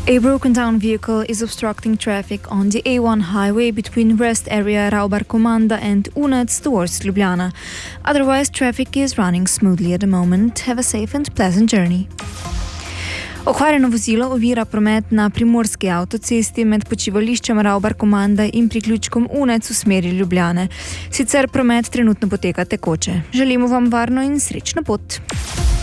A broken-down vehicle is obstructing traffic on the A1 highway between rest area Raubar-Komanda and Unec towards Ljubljana. Otherwise, traffic is running smoothly at the moment. Have a safe and pleasant journey. Okvarjeno vozilo ovira promet na primorski avtocesti med počivališčem Raubar-Komanda in priključkom Unec v smeri Ljubljane. Sicer promet trenutno poteka tekoče. Želimo vam varno in srečno pot.